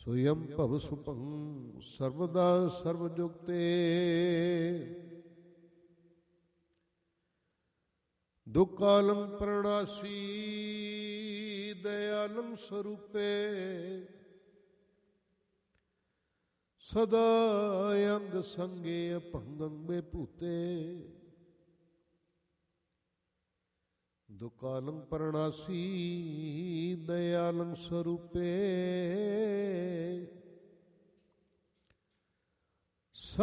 ਸੋਯੰ ਭਵ ਸੁਭੰ ਸਰਵਦਾ ਸਰਵਜੁਗਤੇ ਦੁਕਾਲੰ ਪ੍ਰਣਾਸੀ ਦਇਆਲੰ ਸਰੂਪੇ ਸਦਾ ਅੰਗ ਸੰਗੇ ਅਭੰਗੰ ਬੇਭੂਤੇ ਦੁਕਾਲੰ ਪ੍ਰਣਾਸੀ ਦਇਆਲੰ ਸਰੂਪੇ